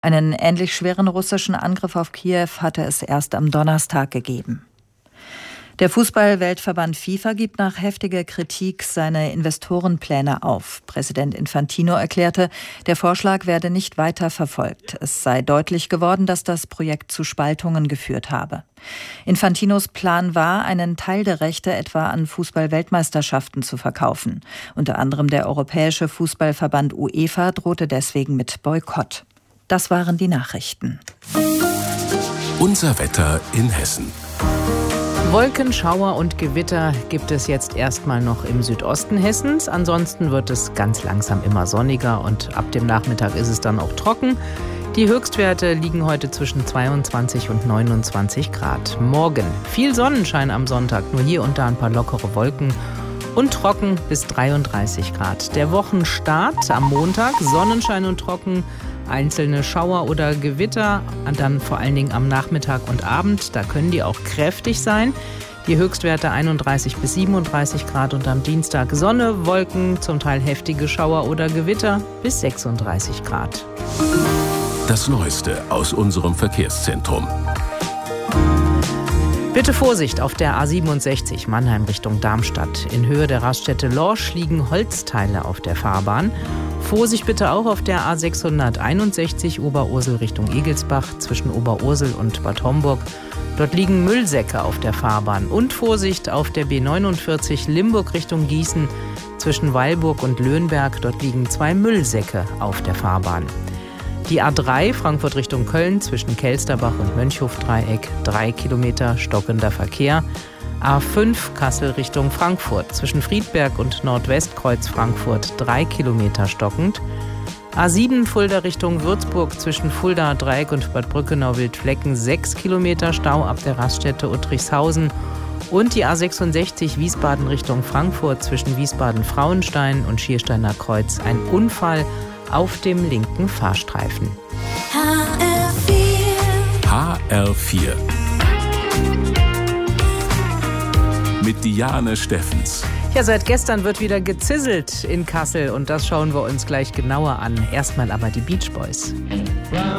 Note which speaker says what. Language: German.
Speaker 1: Einen ähnlich schweren russischen Angriff auf Kiew hatte es erst am Donnerstag gegeben. Der Fußball-Weltverband FIFA gibt nach heftiger Kritik seine Investorenpläne auf. Präsident Infantino erklärte, der Vorschlag werde nicht weiter verfolgt. Es sei deutlich geworden, dass das Projekt zu Spaltungen geführt habe. Infantinos Plan war, einen Teil der Rechte etwa an Fußball-Weltmeisterschaften zu verkaufen. Unter anderem der Europäische Fußballverband UEFA drohte deswegen mit Boykott. Das waren die Nachrichten.
Speaker 2: Unser Wetter in Hessen.
Speaker 3: Wolken, Schauer und Gewitter gibt es jetzt erstmal noch im Südosten Hessens. Ansonsten wird es ganz langsam immer sonniger und ab dem Nachmittag ist es dann auch trocken. Die Höchstwerte liegen heute zwischen 22 und 29 Grad. Morgen viel Sonnenschein am Sonntag, nur hier und da ein paar lockere Wolken und trocken bis 33 Grad. Der Wochenstart am Montag, Sonnenschein und trocken. Einzelne Schauer oder Gewitter, dann vor allen Dingen am Nachmittag und Abend, da können die auch kräftig sein. Die Höchstwerte 31 bis 37 Grad und am Dienstag Sonne, Wolken, zum Teil heftige Schauer oder Gewitter bis 36 Grad.
Speaker 2: Das Neueste aus unserem Verkehrszentrum.
Speaker 3: Bitte Vorsicht auf der A67 Mannheim Richtung Darmstadt. In Höhe der Raststätte Lorsch liegen Holzteile auf der Fahrbahn. Vorsicht bitte auch auf der A661 Oberursel Richtung Egelsbach zwischen Oberursel und Bad Homburg. Dort liegen Müllsäcke auf der Fahrbahn. Und Vorsicht auf der B49 Limburg Richtung Gießen zwischen Weilburg und Löhnberg. Dort liegen 2 Müllsäcke auf der Fahrbahn. Die A3 Frankfurt Richtung Köln zwischen Kelsterbach und Mönchhof-Dreieck 3 Kilometer stockender Verkehr. A5 Kassel Richtung Frankfurt zwischen Friedberg und Nordwestkreuz Frankfurt 3 Kilometer stockend. A7 Fulda Richtung Würzburg zwischen Fulda Dreieck und Bad Brückenau-Wildflecken 6 Kilometer Stau ab der Raststätte Uttrichshausen. Und die A66 Wiesbaden Richtung Frankfurt zwischen Wiesbaden-Frauenstein und Schiersteiner Kreuz ein Unfall auf dem linken Fahrstreifen.
Speaker 2: HR4 mit Diane Steffens.
Speaker 3: Ja, seit gestern wird wieder gezisselt in Kassel und das schauen wir uns gleich genauer an. Erstmal aber die Beach Boys.